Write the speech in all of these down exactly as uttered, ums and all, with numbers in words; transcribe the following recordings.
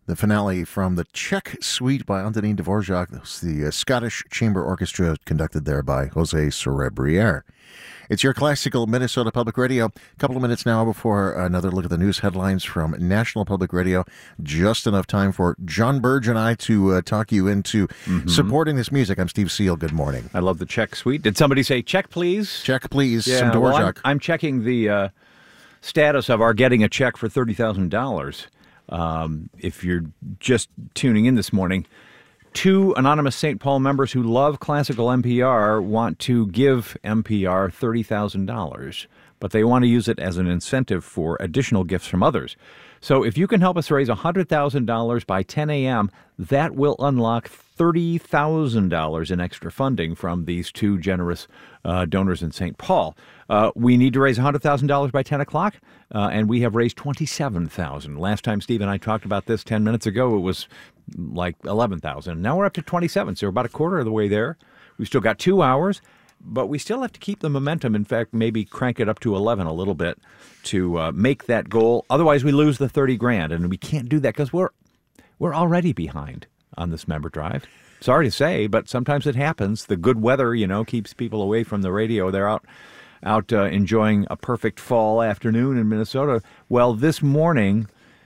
The finale from the Czech Suite by Antonín Dvorak. That's the uh, Scottish Chamber Orchestra conducted there by Jose Sorebriere. It's your classical Minnesota Public Radio. A couple of minutes now before another look at the news headlines from National Public Radio. Just enough time for John Burge and I to uh, talk you into mm-hmm. supporting this music. I'm Steve Seal. Good morning. I love the Czech Suite. Did somebody say check, please? Check, please. Yeah, Some Dvorak. Well, I'm, I'm checking the uh, status of our getting a check for thirty thousand dollars. Um, if you're just tuning in this morning, two anonymous Saint Paul members who love classical N P R want to give N P R thirty thousand dollars, but they want to use it as an incentive for additional gifts from others. So if you can help us raise one hundred thousand dollars by ten a.m., that will unlock thirty thousand dollars in extra funding from these two generous uh, donors in Saint Paul. Uh, we need to raise one hundred thousand dollars by ten o'clock, uh, and we have raised twenty-seven thousand dollars. Last time Steve and I talked about this ten minutes ago, it was like eleven thousand dollars. Now we're up to twenty-seven, so we're about a quarter of the way there. We've still got two hours, but we still have to keep the momentum. In fact, maybe crank it up to eleven a little bit to uh, make that goal. Otherwise, we lose the thirty grand, and we can't do that because we're we're already behind on this member drive. Sorry to say, but sometimes it happens. The good weather, you know, keeps people away from the radio. They're out out uh, enjoying a perfect fall afternoon in Minnesota. Well, this morning,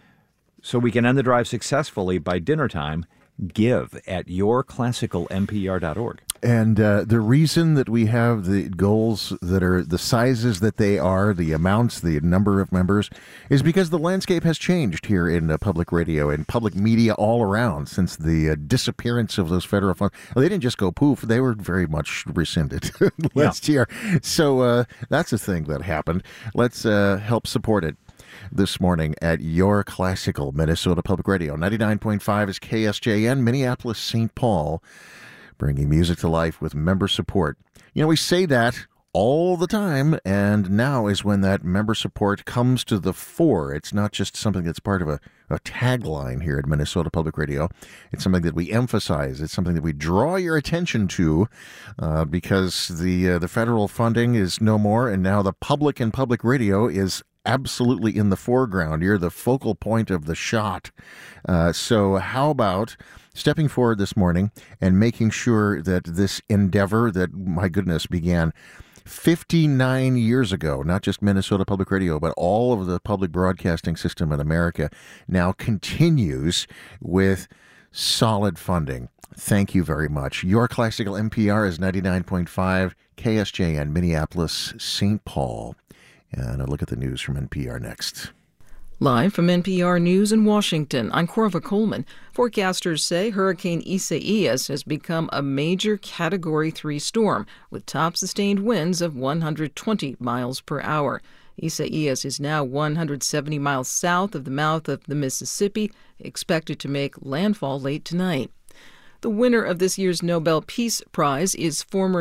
so we can end the drive successfully by dinner time, give at your classical N P R dot org. And uh, the reason that we have the goals that are the sizes that they are, the amounts, the number of members, is because the landscape has changed here in uh, public radio and public media all around since the uh, disappearance of those federal funds. Well, they didn't just go poof. They were very much rescinded last yeah. year. So uh, that's a thing that happened. Let's uh, help support it this morning at your classical Minnesota Public Radio. ninety-nine point five is K S J N, Minneapolis, Saint Paul, bringing music to life with member support. You know, we say that all the time, and now is when that member support comes to the fore. It's not just something that's part of a, a tagline here at Minnesota Public Radio. It's something that we emphasize. It's something that we draw your attention to uh, because the uh, the federal funding is no more, and now the public and public radio is absolutely in the foreground. You're the focal point of the shot. Uh, so how about stepping forward this morning and making sure that this endeavor that, my goodness, began fifty-nine years ago, not just Minnesota Public Radio, but all of the public broadcasting system in America, now continues with solid funding. Thank you very much. Your classical N P R is ninety-nine point five, K S J N, Minneapolis, Saint Paul. And a look at the news from N P R next. Live from N P R News in Washington, I'm Corva Coleman. Forecasters say Hurricane Isaias has become a major Category three storm with top sustained winds of one hundred twenty miles per hour. Isaias is now one hundred seventy miles south of the mouth of the Mississippi, expected to make landfall late tonight. The winner of this year's Nobel Peace Prize is former